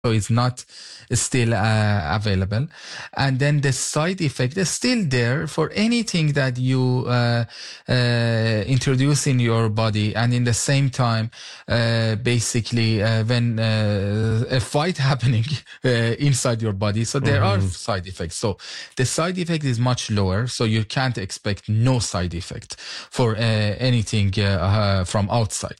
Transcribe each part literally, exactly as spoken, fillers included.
so it's not still uh, available. And then the side effect is still there for anything that you uh, uh, introduce in your body. And in the same time, uh, basically, uh, when uh, a fight happening uh, inside your body, so there mm-hmm. are side effects. So the side effect is much lower, so you can't expect no side effect for uh, anything uh, uh, from outside.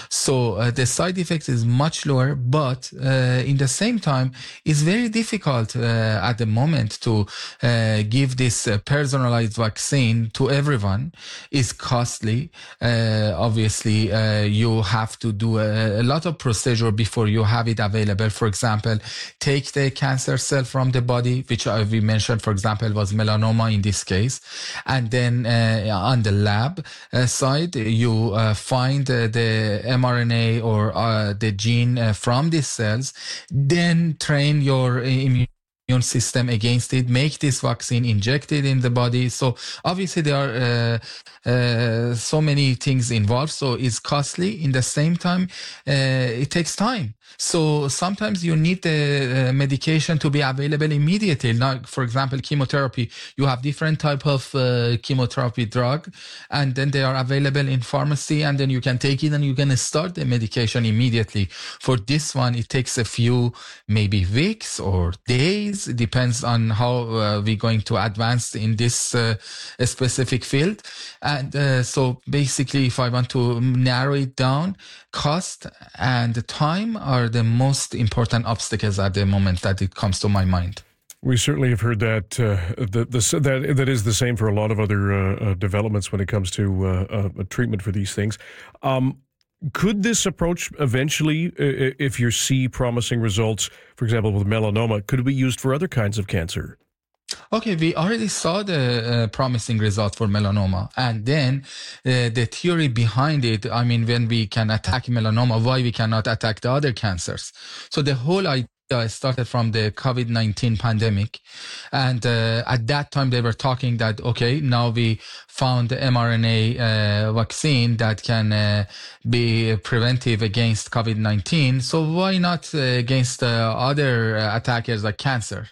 So uh, the side effect is much lower, but uh, in the same time, it's very difficult uh, at the moment to uh, give this uh, personalized vaccine to everyone. It's costly. Uh, obviously, uh, you have to do a, a lot of procedure before you have it available. For example, take the cancer cell from the body, which uh, we mentioned, for example, was melanoma in this case. And then uh, on the lab uh, side, you uh, find uh, the mRNA or uh, the gene uh, from these cells, then train your immune system against it, make this vaccine, inject it in the body. So obviously there are uh, uh, so many things involved. So it's costly. In the same time, uh, it takes time. So sometimes you need the uh, medication to be available immediately. Now, for example, chemotherapy, you have different type of uh, chemotherapy drug, and then they are available in pharmacy, and then you can take it and you can start the medication immediately. For this one, it takes a few, maybe weeks or days. It depends on how uh, we're going to advance in this uh, specific field. And uh, so basically, if I want to narrow it down, cost and time are the most important obstacles at the moment that it comes to my mind. We certainly have heard that uh, the, the, that that is the same for a lot of other uh, uh, developments when it comes to uh, uh, treatment for these things. Um, could this approach eventually, uh, if you see promising results, for example, with melanoma, could it be used for other kinds of cancer? Okay, we already saw the uh, promising result for melanoma. And then uh, the theory behind it, I mean, when we can attack melanoma, why we cannot attack the other cancers? So the whole idea started from the COVID nineteen pandemic. And uh, at that time, they were talking that, okay, now we found the mRNA uh, vaccine that can uh, be preventive against COVID nineteen. So why not uh, against uh, other uh, attackers like cancer?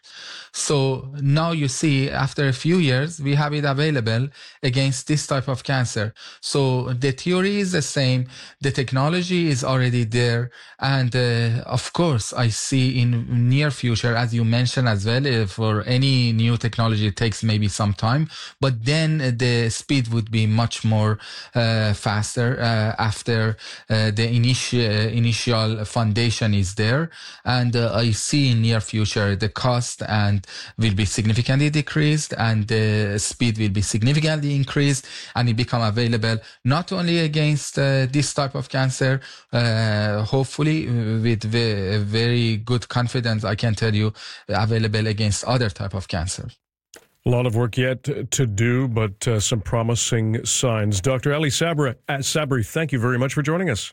So now you see, after a few years, we have it available against this type of cancer. So the theory is the same. The technology is already there. And uh, of course, I see in near future, as you mentioned as well, uh, for any new technology, it takes maybe some time, but then uh, the speed would be much more uh, faster uh, after uh, the initial, uh, initial foundation is there. And uh, I see in near future, the cost and will be significantly decreased and the speed will be significantly increased, and it become available not only against uh, this type of cancer, uh, hopefully with ve- very good confidence, I can tell you, available against other type of cancer. A lot of work yet to do, but uh, some promising signs. Doctor Ali Sabri, uh, Sabri, thank you very much for joining us.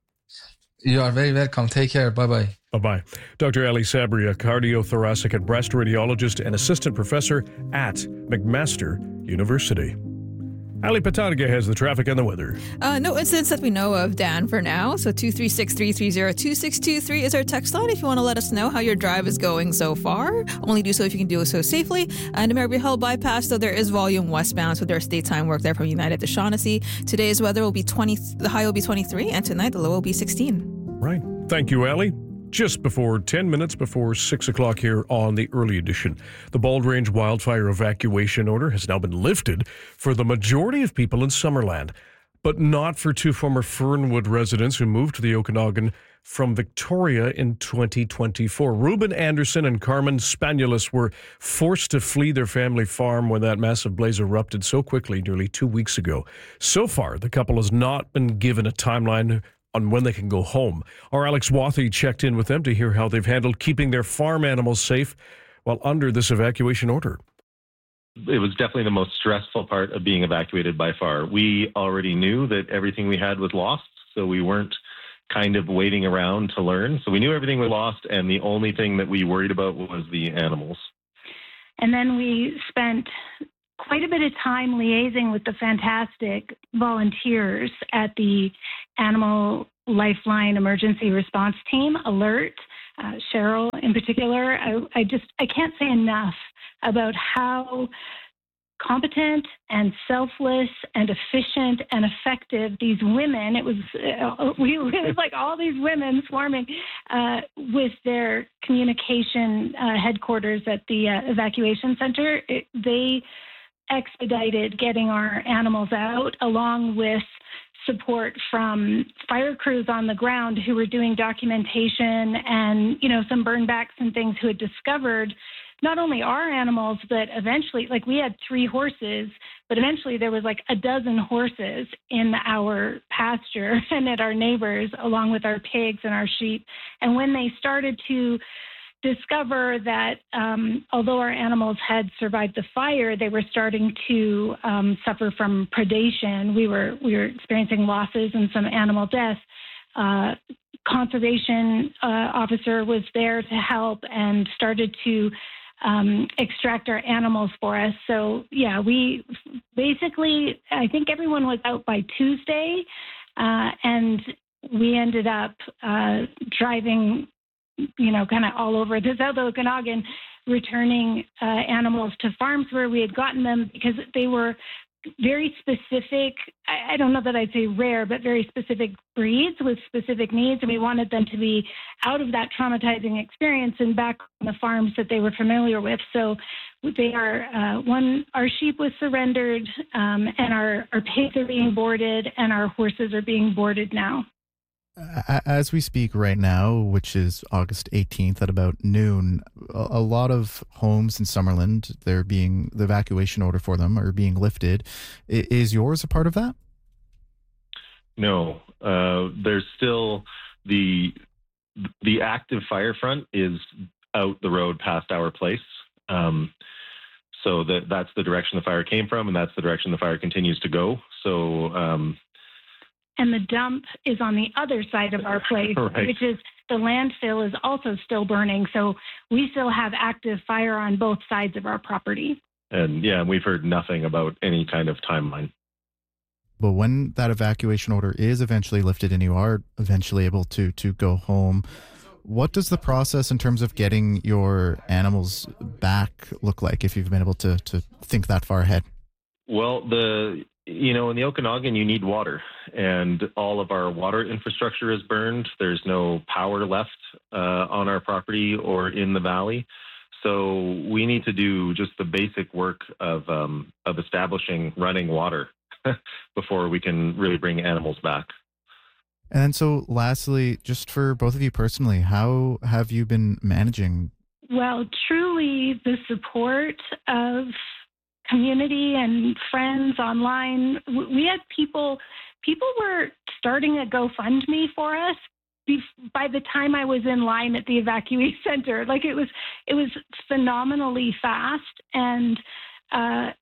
You are very welcome. Take care. Bye-bye. Bye-bye. Doctor Ali Sabri, a cardiothoracic and breast radiologist and assistant professor at McMaster University. Ali Patarga has the traffic and the weather. Uh, no incidents that we know of, Dan, for now. So two three six, three three zero, two six two three is our text line if you want to let us know how your drive is going so far. Only do so if you can do so safely. And the Maryborough Hill bypass, though, there is volume westbound, so there's daytime work there from United to Shaughnessy. Today's weather will be twenty, the high will be twenty-three, and tonight the low will be sixteen. Right. Thank you, Ali. Just before ten minutes before six o'clock here on the early edition. The Bald Range wildfire evacuation order has now been lifted for the majority of people in Summerland, but not for two former Fernwood residents who moved to the Okanagan from Victoria in twenty twenty-four. Reuben Anderson and Carmen Spanulis were forced to flee their family farm when that massive blaze erupted so quickly nearly two weeks ago. So far, the couple has not been given a timeline on when they can go home. Our Alex Wathy checked in with them to hear how they've handled keeping their farm animals safe while under this evacuation order. It was definitely the most stressful part of being evacuated by far. We already knew that everything we had was lost, so we weren't kind of waiting around to learn. So we knew everything was lost, and the only thing that we worried about was the animals. And then we spent quite a bit of time liaising with the fantastic volunteers at the Animal Lifeline Emergency Response Team, ALERT. uh, Cheryl in particular. I, I just, I can't say enough about how competent and selfless and efficient and effective these women, it was, uh, we, it was like all these women swarming uh, with their communication uh, headquarters at the uh, evacuation center. It, they expedited getting our animals out, along with support from fire crews on the ground who were doing documentation and, you know, some burn backs and things who had discovered not only our animals, but eventually, like we had three horses, but eventually there was like a dozen horses in our pasture and at our neighbors, along with our pigs and our sheep. And when they started to discover that um, although our animals had survived the fire, they were starting to um, suffer from predation. We were we were experiencing losses and some animal deaths. Uh, conservation uh, officer was there to help and started to um, extract our animals for us. So yeah, we basically, I think everyone was out by Tuesday, uh, and we ended up uh, driving, you know, kind of all over the South Okanagan, returning uh, animals to farms where we had gotten them because they were very specific. I, I don't know that I'd say rare, but very specific breeds with specific needs. And we wanted them to be out of that traumatizing experience and back on the farms that they were familiar with. So they are, uh, one, our sheep was surrendered, um, and our, our pigs are being boarded, and our horses are being boarded now. As we speak right now, which is August eighteenth at about noon, a lot of homes in Summerland, they're being, the evacuation order for them are being lifted. Is yours a part of that? No, uh, there's still the the active fire front is out the road past our place. Um, so that that's the direction the fire came from, and that's the direction the fire continues to go. So. Um, And the dump is on the other side of our place, right, which is the landfill is also still burning. So we still have active fire on both sides of our property. And yeah, we've heard nothing about any kind of timeline. But when that evacuation order is eventually lifted and you are eventually able to to go home, what does the process in terms of getting your animals back look like if you've been able to to think that far ahead? Well, the you know, in the Okanagan, you need water, and all of our water infrastructure is burned. There's no power left uh, on our property or in the valley. So we need to do just the basic work of um, of establishing running water before we can really bring animals back. And then so lastly, just for both of you personally, how have you been managing? Well, truly the support of community and friends online. We had people, people were starting a GoFundMe for us by the time I was in line at the evacuee center. Like it was, it was phenomenally fast. And uh,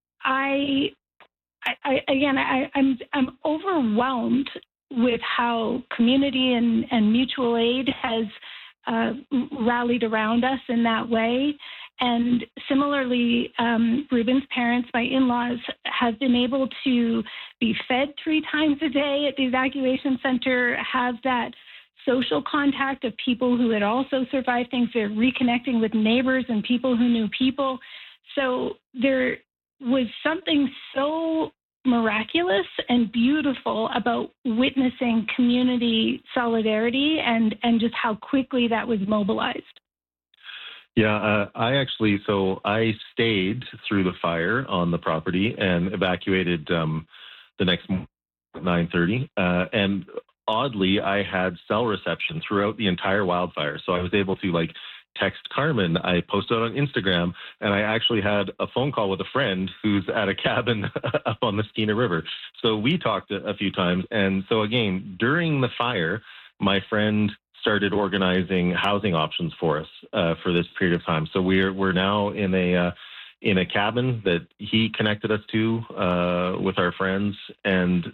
I, I, I, again, I, I'm, I'm overwhelmed with how community and, and mutual aid has uh, rallied around us in that way. And similarly, um, Ruben's parents, my in-laws, have been able to be fed three times a day at the evacuation center, have that social contact of people who had also survived things. They're reconnecting with neighbors and people who knew people. So there was something so miraculous and beautiful about witnessing community solidarity and, and just how quickly that was mobilized. Yeah, uh, I actually, so I stayed through the fire on the property and evacuated um, the next morning at nine thirty. Uh, and oddly, I had cell reception throughout the entire wildfire. So I was able to like text Carmen. I posted on Instagram, and I actually had a phone call with a friend who's at a cabin up on the Skeena River. So we talked a, a few times. And so again, during the fire, my friend started organizing housing options for us uh, for this period of time. So we're we're now in a uh, in a cabin that he connected us to uh, with our friends, and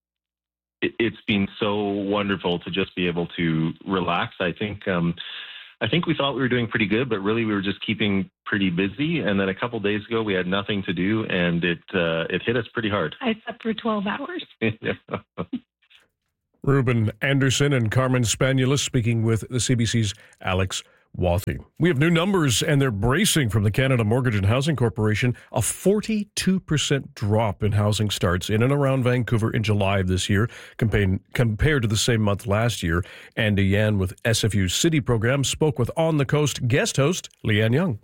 it, it's been so wonderful to just be able to relax. I think um, I think we thought we were doing pretty good, but really we were just keeping pretty busy. And then a couple of days ago, we had nothing to do, and it uh, it hit us pretty hard. I slept for twelve hours. Ruben Anderson and Carmen Spanulis speaking with the C B C's Alex Wathy. We have new numbers, and they're bracing from the Canada Mortgage and Housing Corporation. A forty-two percent drop in housing starts in and around Vancouver in July of this year compared, compared to the same month last year. Andy Yan with S F U's City program spoke with On the Coast guest host Leanne Young.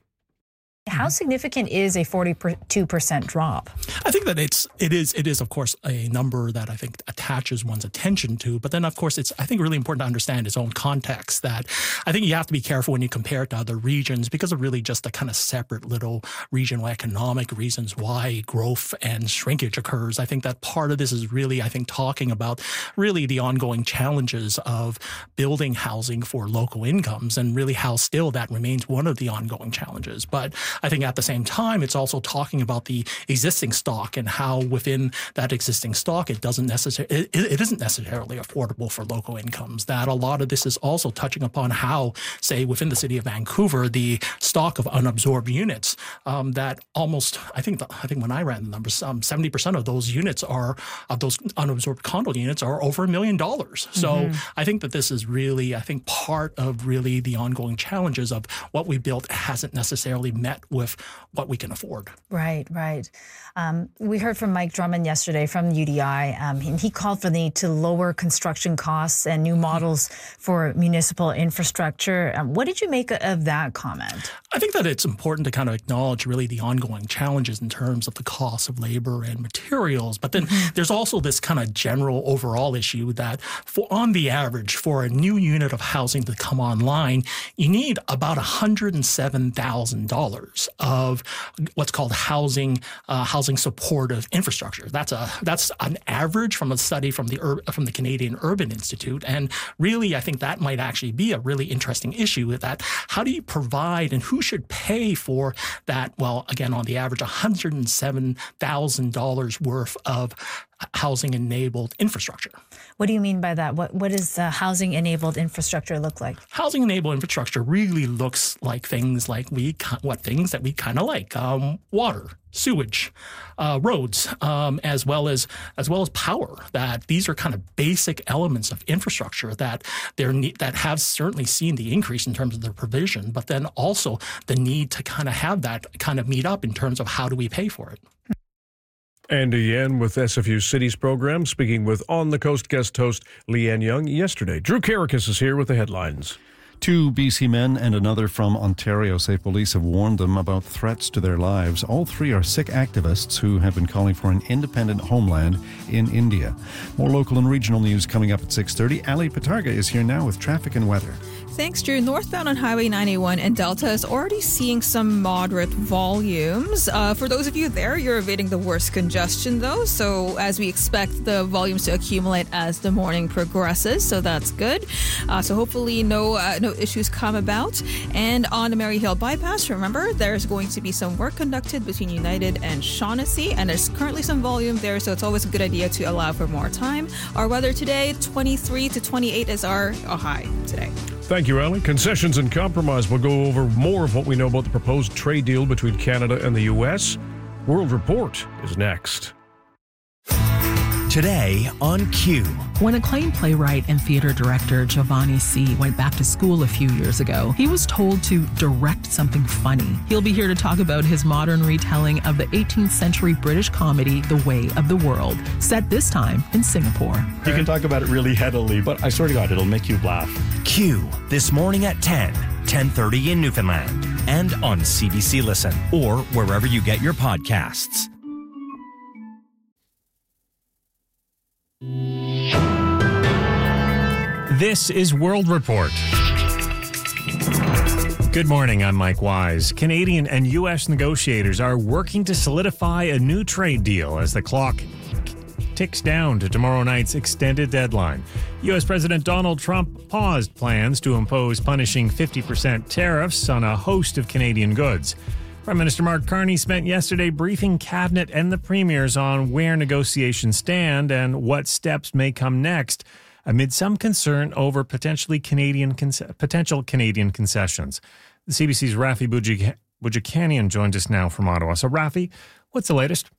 How significant is a forty-two percent drop? I think that it's it is it is of course a number that I think attaches one's attention to, but then of course it's I think really important to understand its own context. That I think you have to be careful when you compare it to other regions because of really just the kind of separate little regional economic reasons why growth and shrinkage occurs. I think that part of this is really I think talking about really the ongoing challenges of building housing for local incomes and really how still that remains one of the ongoing challenges. But I think at the same time, it's also talking about the existing stock and how within that existing stock, it doesn't necessarily, it, it isn't necessarily affordable for local incomes. That a lot of this is also touching upon how, say, within the city of Vancouver, the stock of unabsorbed units, um, that almost, I think, the, I think when I ran the numbers, um, seventy percent of those units are, of those unabsorbed condo units are over a million dollars. So mm-hmm. I think that this is really, I think, part of really the ongoing challenges of what we built hasn't necessarily met with what we can afford. Right, right. Um, we heard from Mike Drummond yesterday from U D I, um, and he called for the need to lower construction costs and new models for municipal infrastructure. Um, what did you make of that comment? I think that it's important to kind of acknowledge really the ongoing challenges in terms of the cost of labor and materials. But then mm-hmm. there's also this kind of general overall issue that for on the average, for a new unit of housing to come online, you need about one hundred seven thousand dollars of what's called housing uh, housing supportive infrastructure. That's a that's an average from a study from the Ur- from the Canadian Urban Institute, and really I think that might actually be a really interesting issue. With that, how do you provide and who should pay for that? Well, again, on the average, one hundred seven thousand dollars worth of housing-enabled infrastructure. What do you mean by that? What What does uh, housing-enabled infrastructure look like? Housing-enabled infrastructure really looks like things like we what things that we kind of like: um, water, sewage, uh, roads, um, as well as as well as power. That these are kind of basic elements of infrastructure that they're ne- that have certainly seen the increase in terms of their provision, but then also the need to kind of have that kind of meet up in terms of how do we pay for it. Andy Yan with S F U Cities program, speaking with On the Coast guest host Leanne Young yesterday. Drew Karakis is here with the headlines. Two B C men and another from Ontario say police have warned them about threats to their lives. All three are Sikh activists who have been calling for an independent homeland in India. More local and regional news coming up at six thirty. Ali Patarga is here now with traffic and weather. Thanks, Drew. Northbound on Highway ninety-one and Delta is already seeing some moderate volumes. Uh, for those of you there, you're evading the worst congestion, though. So as we expect the volumes to accumulate as the morning progresses, so that's good. Uh, so hopefully no uh, no issues come about. And on the Maryhill bypass, remember, there's going to be some work conducted between United and Shaughnessy, and there's currently some volume there, so it's always a good idea to allow for more time. Our weather today, twenty-three to twenty-eight is our, our high today. Thank you, Ali. Concessions and compromise. We'll go over more of what we know about the proposed trade deal between Canada and the U S. World Report is next. Today on Q. When acclaimed playwright and theater director Giovanni C. went back to school a few years ago, he was told to direct something funny. He'll be here to talk about his modern retelling of the eighteenth century British comedy The Way of the World, set this time in Singapore. You can talk about it really heavily, but I swear to God, it'll make you laugh. Q, this morning at ten, ten thirty in Newfoundland, and on C B C Listen, or wherever you get your podcasts. This is World Report. Good morning, I'm Mike Wise. Canadian and U S negotiators are working to solidify a new trade deal as the clock ticks down to tomorrow night's extended deadline. U S President Donald Trump paused plans to impose punishing fifty percent tariffs on a host of Canadian goods. Prime Minister Mark Carney spent yesterday briefing Cabinet and the premiers on where negotiations stand and what steps may come next, amid some concern over potentially Canadian potential Canadian concessions. The C B C's Rafi Boudjikanian joins us now from Ottawa. So, Rafi, what's the latest?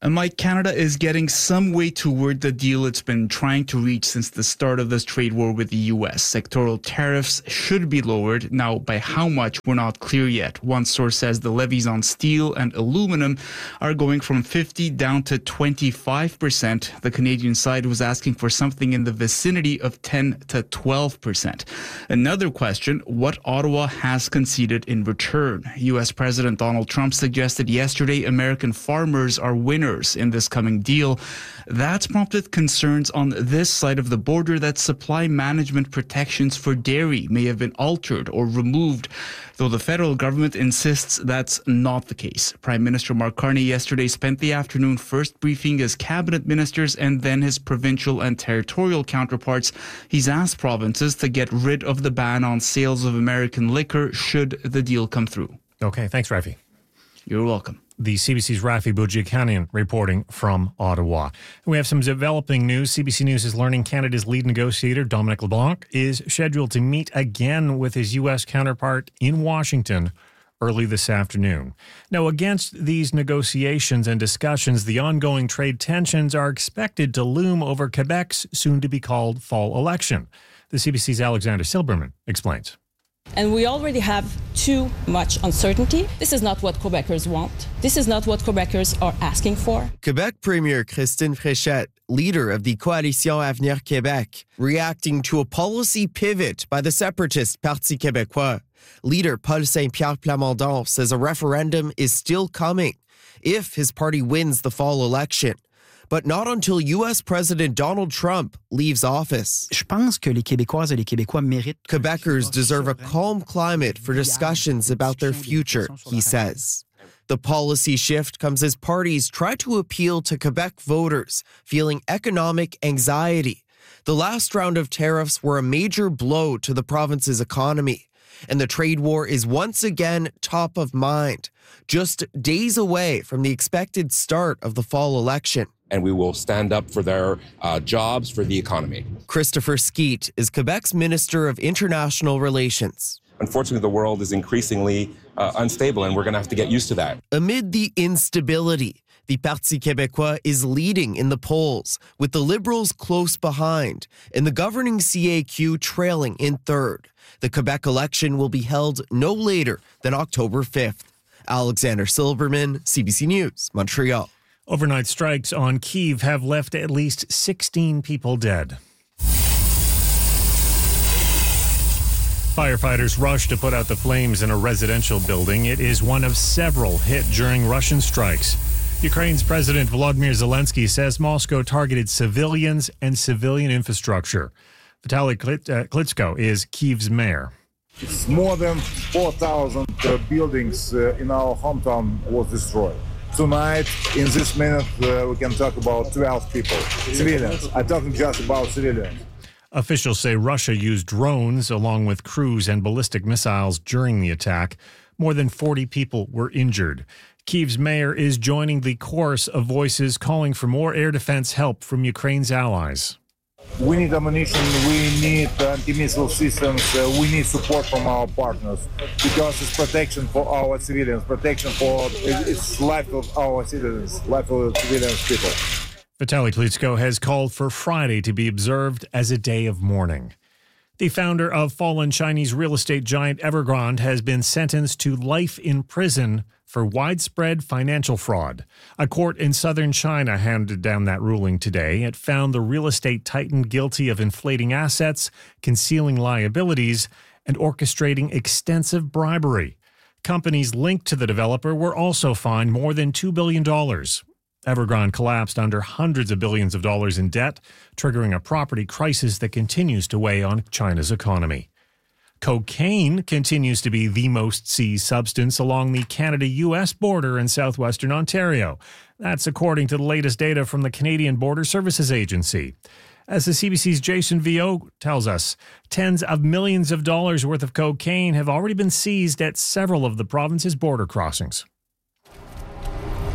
And Mike, Canada is getting some way toward the deal it's been trying to reach since the start of this trade war with the U S. Sectoral tariffs should be lowered. Now, by how much, we're not clear yet. One source says the levies on steel and aluminum are going from fifty down to twenty-five percent. The Canadian side was asking for something in the vicinity of ten to twelve percent. Another question, what Ottawa has conceded in return. U S President Donald Trump suggested yesterday American farmers are winners in this coming deal. That's prompted concerns on this side of the border that supply management protections for dairy may have been altered or removed, though the federal government insists that's not the case. Prime Minister Mark Carney yesterday spent the afternoon first briefing his cabinet ministers and then his provincial and territorial counterparts. He's asked provinces to get rid of the ban on sales of American liquor should the deal come through. Okay, thanks, Rafi. You're welcome. The C B C's Rafi Boudjikanian reporting from Ottawa. We have some developing news. C B C News is learning Canada's lead negotiator, Dominic LeBlanc, is scheduled to meet again with his U S counterpart in Washington early this afternoon. Now, against these negotiations and discussions, the ongoing trade tensions are expected to loom over Quebec's soon-to-be-called fall election. The C B C's Alexander Silberman explains. And we already have too much uncertainty. This is not what Quebecers want. This is not what Quebecers are asking for. Quebec Premier Christine Fréchette, leader of the Coalition Avenir Québec, reacting to a policy pivot by the separatist Parti Québécois. Leader Paul Saint-Pierre Plamondon says a referendum is still coming if his party wins the fall election. But not until U S President Donald Trump leaves office. Je pense que les Québécoises et les Québécois méritent. Quebecers deserve a calm climate for discussions about their future, he says. The policy shift comes as parties try to appeal to Quebec voters feeling economic anxiety. The last round of tariffs were a major blow to the province's economy, and the trade war is once again top of mind, just days away from the expected start of the fall election. And we will stand up for their uh, jobs, for the economy. Christopher Skeet is Quebec's Minister of International Relations. Unfortunately, the world is increasingly uh, unstable, and we're going to have to get used to that. Amid the instability, the Parti Québécois is leading in the polls, with the Liberals close behind, and the governing C A Q trailing in third. The Quebec election will be held no later than October fifth. Alexander Silberman, C B C News, Montreal. Overnight strikes on Kyiv have left at least sixteen people dead. Firefighters rushed to put out the flames in a residential building. It is one of several hit during Russian strikes. Ukraine's President Volodymyr Zelensky says Moscow targeted civilians and civilian infrastructure. Vitaly Klitschko is Kyiv's mayor. It's more than four thousand uh, buildings uh, in our hometown was destroyed. Tonight, in this minute, uh, we can talk about twelve people, civilians. I'm talking just about civilians. Officials say Russia used drones along with cruise and ballistic missiles during the attack. More than forty people were injured. Kyiv's mayor is joining the chorus of voices calling for more air defense help from Ukraine's allies. We need ammunition, we need anti-missile systems, uh, we need support from our partners because it's protection for our civilians, protection for it's life of our citizens, life of civilians people. Vitaly Klitschko has called for Friday to be observed as a day of mourning. The founder of fallen Chinese real estate giant Evergrande has been sentenced to life in prison for widespread financial fraud. A court in southern China handed down that ruling today. It found the real estate titan guilty of inflating assets, concealing liabilities, and orchestrating extensive bribery. Companies linked to the developer were also fined more than two billion dollars. Evergrande collapsed under hundreds of billions of dollars in debt, triggering a property crisis that continues to weigh on China's economy. Cocaine continues to be the most seized substance along the Canada-U S border in southwestern Ontario. That's according to the latest data from the Canadian Border Services Agency. As the C B C's Jason Vio tells us, tens of millions of dollars worth of cocaine have already been seized at several of the province's border crossings.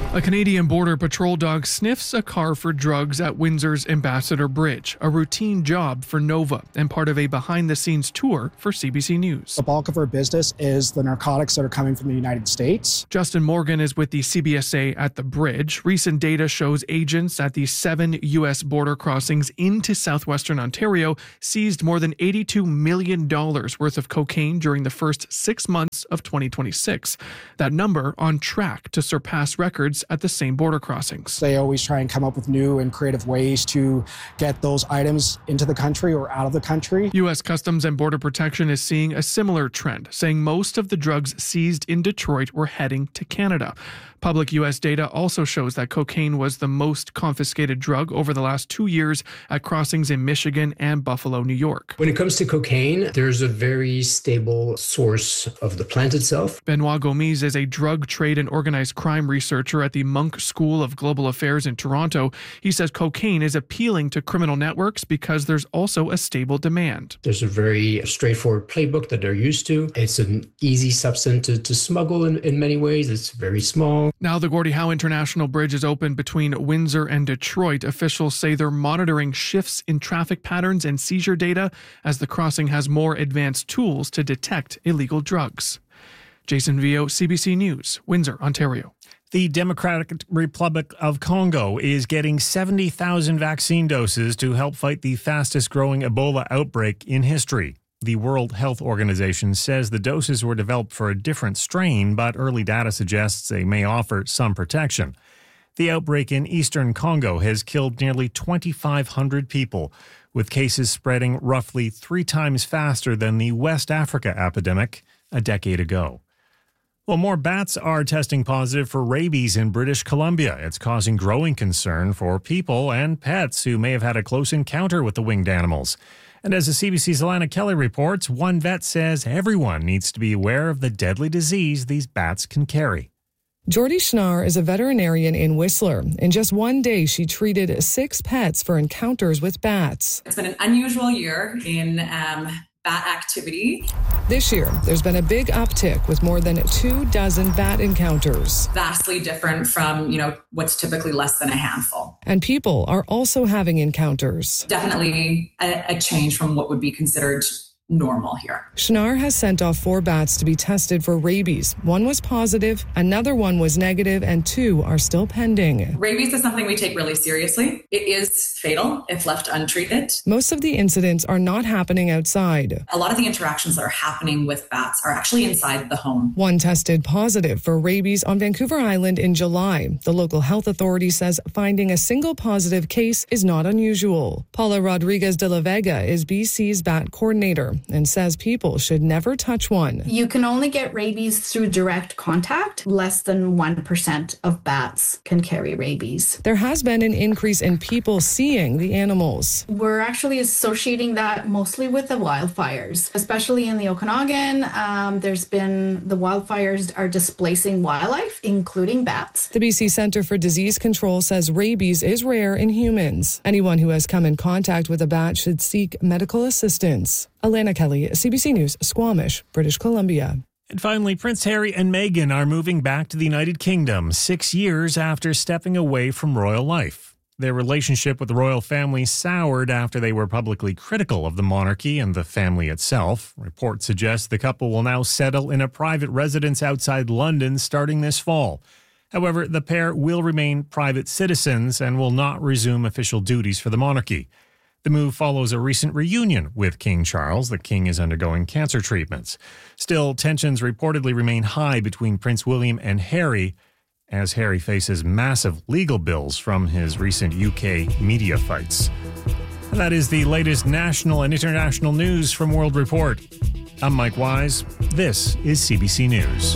A Canadian Border Patrol dog sniffs a car for drugs at Windsor's Ambassador Bridge, a routine job for Nova and part of a behind-the-scenes tour for C B C News. The bulk of our business is the narcotics that are coming from the United States. Justin Morgan is with the C B S A at the bridge. Recent data shows agents at the seven U S border crossings into southwestern Ontario seized more than eighty-two million dollars worth of cocaine during the first six months of twenty twenty-six. That number on track to surpass records at the same border crossings. They always try and come up with new and creative ways to get those items into the country or out of the country. U S Customs and Border Protection is seeing a similar trend, saying most of the drugs seized in Detroit were heading to Canada. Public U S data also shows that cocaine was the most confiscated drug over the last two years at crossings in Michigan and Buffalo, New York. When it comes to cocaine, there's a very stable source of the plant itself. Benoit Gomis is a drug trade and organized crime researcher at the Munk School of Global Affairs in Toronto. He says cocaine is appealing to criminal networks because there's also a stable demand. There's a very straightforward playbook that they're used to. It's an easy substance to, to smuggle in, in many ways. It's very small. Now the Gordie Howe International Bridge is open between Windsor and Detroit. Officials say they're monitoring shifts in traffic patterns and seizure data as the crossing has more advanced tools to detect illegal drugs. Jason Vio, C B C News, Windsor, Ontario. The Democratic Republic of Congo is getting seventy thousand vaccine doses to help fight the fastest growing Ebola outbreak in history. The World Health Organization says the doses were developed for a different strain, but early data suggests they may offer some protection. The outbreak in eastern Congo has killed nearly twenty-five hundred people, with cases spreading roughly three times faster than the West Africa epidemic a decade ago. Well, more bats are testing positive for rabies in British Columbia. It's causing growing concern for people and pets who may have had a close encounter with the winged animals. And as the C B C's Alana Kelly reports, one vet says everyone needs to be aware of the deadly disease these bats can carry. Jordy Schnarr is a veterinarian in Whistler. In just one day, she treated six pets for encounters with bats. It's been an unusual year in um, bat activity. This year, there's been a big uptick with more than two dozen bat encounters. Vastly different from, you know, what's typically less than a handful. And people are also having encounters. Definitely a, a change from what would be considered normal here. Schnarr has sent off four bats to be tested for rabies. One was positive, another one was negative, and two are still pending. Rabies is something we take really seriously. It is fatal if left untreated. Most of the incidents are not happening outside. A lot of the interactions that are happening with bats are actually inside the home. One tested positive for rabies on Vancouver Island in July. The local health authority says finding a single positive case is not unusual. Paula Rodriguez de la Vega is B C's bat coordinator and says people should never touch one. You can only get rabies through direct contact. Less than one percent of bats can carry rabies. There has been an increase in people seeing the animals. We're actually associating that mostly with the wildfires, especially in the Okanagan. Um, there's been the wildfires are displacing wildlife, including bats. The B C Centre for Disease Control says rabies is rare in humans. Anyone who has come in contact with a bat should seek medical assistance. Alana Kelly, C B C News, Squamish, British Columbia. And finally, Prince Harry and Meghan are moving back to the United Kingdom six years after stepping away from royal life. Their relationship with the royal family soured after they were publicly critical of the monarchy and the family itself. Reports suggest the couple will now settle in a private residence outside London starting this fall. However, the pair will remain private citizens and will not resume official duties for the monarchy. The move follows a recent reunion with King Charles. The king is undergoing cancer treatments. Still, tensions reportedly remain high between Prince William and Harry, as Harry faces massive legal bills from his recent U K media fights. And that is the latest national and international news from World Report. I'm Mike Wise. This is C B C News.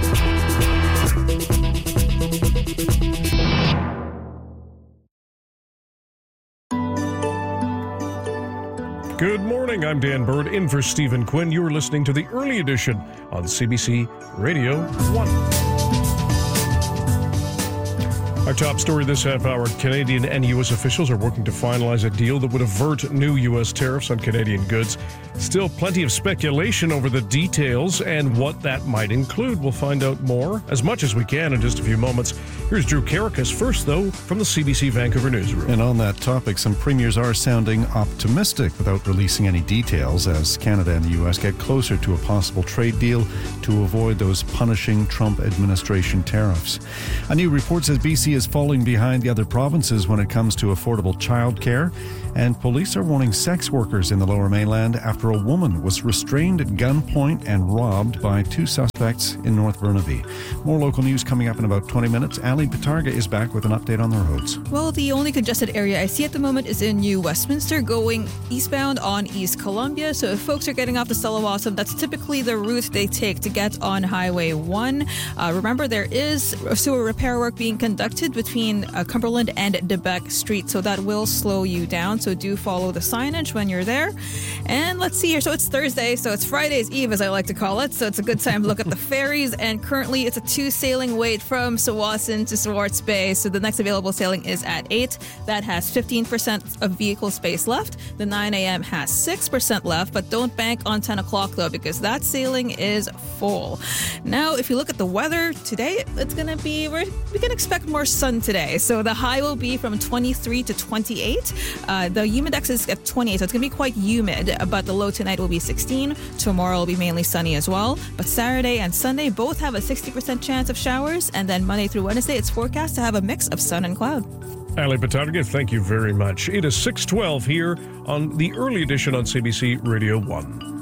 Good morning, I'm Dan Bird, in for Stephen Quinn. You're listening to the Early Edition on C B C Radio one. Our top story this half hour, Canadian and U S officials are working to finalize a deal that would avert new U S tariffs on Canadian goods. Still plenty of speculation over the details and what that might include. We'll find out more, as much as we can, in just a few moments. Here's Drew Karakas first, though, from the C B C Vancouver newsroom. And on that topic, some premiers are sounding optimistic without releasing any details as Canada and the U S get closer to a possible trade deal to avoid those punishing Trump administration tariffs. A new report says B C is falling behind the other provinces when it comes to affordable childcare, and police are warning sex workers in the Lower Mainland after a woman was restrained at gunpoint and robbed by two suspects in North Burnaby. More local news coming up in about twenty minutes. Ali Batarga is back with an update on the roads. Well, the only congested area I see at the moment is in New Westminster going eastbound on East Columbia. So if folks are getting off the Stellawasam, that's typically the route they take to get on Highway one. Uh, remember, there is sewer repair work being conducted between uh, Cumberland and Debec Street, so that will slow you down. So do follow the signage when you're there. And let's see here. So it's Thursday, so it's Friday's Eve, as I like to call it. So it's a good time to look at the ferries. And currently, it's a two sailing wait from Tsawwassen to Swartz Bay. So the next available sailing is at eight. That has fifteen percent of vehicle space left. The nine a.m. has six percent left, but don't bank on ten o'clock, though, because that sailing is full. Now, if you look at the weather today, it's going to be, we're, we can expect more sun today. So the high will be from twenty-three to twenty-eight. Uh, the humidex is at twenty-eight, so it's going to be quite humid, but the low tonight will be sixteen. Tomorrow will be mainly sunny as well. But Saturday and Sunday both have a sixty percent chance of showers, and then Monday through Wednesday, it's forecast to have a mix of sun and cloud. Ali Batarga, thank you very much. It is six twelve here on the early edition on C B C Radio one.